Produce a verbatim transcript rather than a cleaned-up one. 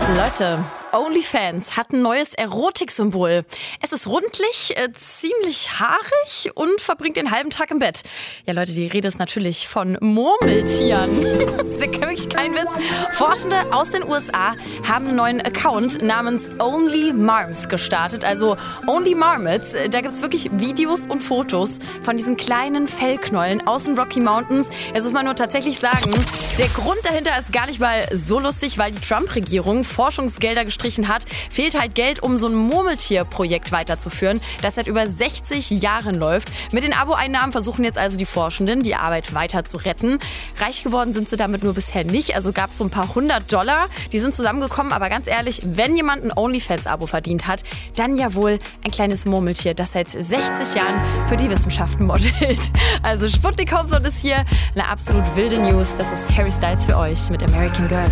Leute, OnlyFans hat ein neues Erotiksymbol. Es ist rundlich, äh, ziemlich haarig und verbringt den halben Tag im Bett. Ja Leute, die Rede ist natürlich von Murmeltieren. Das ist ja wirklich kein Witz. Forschende aus den U S A haben einen neuen Account namens Only Marms gestartet. Also Only Marmots. Da gibt's wirklich Videos und Fotos von diesen kleinen Fellknollen aus den Rocky Mountains. Jetzt muss man nur tatsächlich sagen, der Grund dahinter ist gar nicht mal so lustig, weil die Trump-Regierung Forschungsgelder gestrichen hat, fehlt halt Geld, um so ein Murmeltier-Projekt weiterzuführen, das seit über sechzig Jahren läuft. Mit den Abo-Einnahmen versuchen jetzt also die Forschenden, die Arbeit weiter zu retten. Reich geworden sind sie damit nur bisher nicht, also gab es so ein paar hundert Dollar, die sind zusammengekommen, aber ganz ehrlich, wenn jemand ein OnlyFans-Abo verdient hat, dann ja wohl ein kleines Murmeltier, das seit sechzig Jahren für die Wissenschaft modelt. Also Sputnik Homeson ist hier, eine absolut wilde News, das ist Harry Styles für euch mit American Girl.